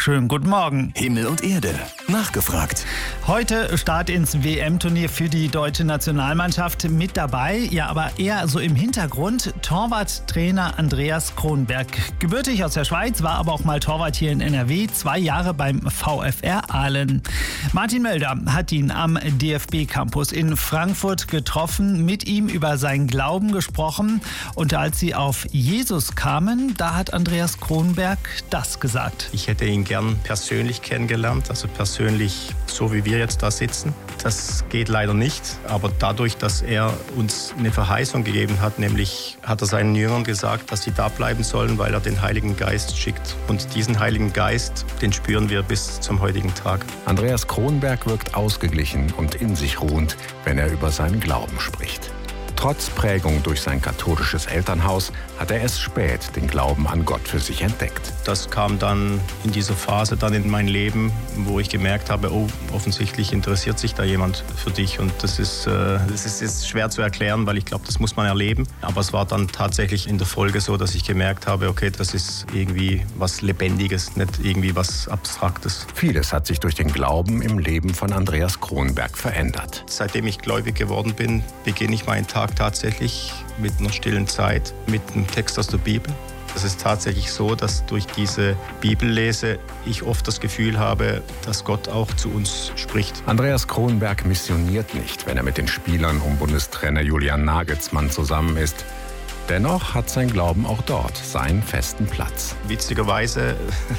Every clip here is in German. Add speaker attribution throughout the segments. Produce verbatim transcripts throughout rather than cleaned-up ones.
Speaker 1: Schönen guten Morgen.
Speaker 2: Himmel und Erde. Nachgefragt.
Speaker 1: Heute Start ins W M-Turnier für die deutsche Nationalmannschaft. Mit dabei, ja aber eher so im Hintergrund, Torwarttrainer Andreas Kronberg. Gebürtig aus der Schweiz, war aber auch mal Torwart hier in N R W, zwei Jahre beim V F R Aalen. Martin Mölder hat ihn am D F B-Campus in Frankfurt getroffen, mit ihm über seinen Glauben gesprochen. Und als sie auf Jesus kamen, da hat Andreas Kronberg das gesagt.
Speaker 3: Ich hätte ihn gern persönlich kennengelernt, also persönlich so wie wir jetzt da sitzen. Das geht leider nicht, aber dadurch, dass er uns eine Verheißung gegeben hat, nämlich hat er seinen Jüngern gesagt, dass sie da bleiben sollen, weil er den Heiligen Geist schickt. Und diesen Heiligen Geist, den spüren wir bis zum heutigen Tag.
Speaker 4: Andreas Kronberg wirkt ausgeglichen und in sich ruhend, wenn er über seinen Glauben spricht. Trotz Prägung durch sein katholisches Elternhaus hat er erst spät den Glauben an Gott für sich entdeckt.
Speaker 3: Das kam dann in dieser Phase dann in mein Leben, wo ich gemerkt habe, oh, offensichtlich interessiert sich da jemand für dich. Und das ist, äh, das ist, ist schwer zu erklären, weil ich glaube, das muss man erleben. Aber es war dann tatsächlich in der Folge so, dass ich gemerkt habe, okay, das ist irgendwie was Lebendiges, nicht irgendwie was Abstraktes.
Speaker 4: Vieles hat sich durch den Glauben im Leben von Andreas Kronberg verändert.
Speaker 3: Seitdem ich gläubig geworden bin, beginne ich meinen Tag tatsächlich mit einer stillen Zeit, mit einem Text aus der Bibel. Es ist tatsächlich so, dass durch diese Bibellese ich oft das Gefühl habe, dass Gott auch zu uns spricht.
Speaker 4: Andreas Kronberg missioniert nicht, wenn er mit den Spielern um Bundestrainer Julian Nagelsmann zusammen ist. Dennoch hat sein Glauben auch dort seinen festen Platz.
Speaker 3: Witzigerweise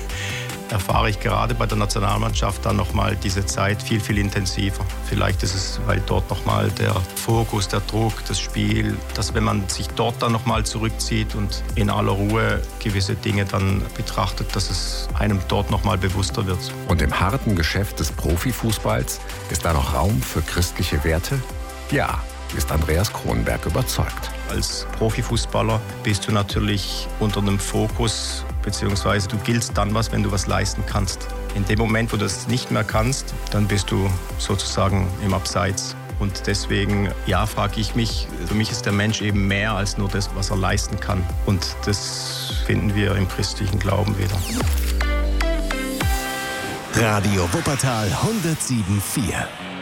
Speaker 3: erfahre ich gerade bei der Nationalmannschaft dann nochmal diese Zeit viel, viel intensiver. Vielleicht ist es, weil dort nochmal der Fokus, der Druck, das Spiel, dass wenn man sich dort dann nochmal zurückzieht und in aller Ruhe gewisse Dinge dann betrachtet, dass es einem dort nochmal bewusster wird.
Speaker 4: Und im harten Geschäft des Profifußballs ist da noch Raum für christliche Werte? Ja, ist Andreas Kronberg überzeugt.
Speaker 3: Als Profifußballer bist du natürlich unter einem Fokus, beziehungsweise du giltst dann was, wenn du was leisten kannst. In dem Moment, wo du das nicht mehr kannst, dann bist du sozusagen im Abseits. Und deswegen, ja, frage ich mich, für mich ist der Mensch eben mehr als nur das, was er leisten kann. Und das finden wir im christlichen Glauben wieder.
Speaker 2: Radio Wuppertal hundertsieben Komma vier